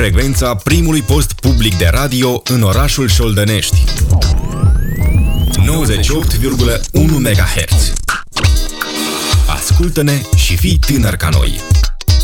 frecvența primului post public de radio în orașul Șoldănești. 98,1 MHz. Ascultă-ne și fii tânăr ca noi!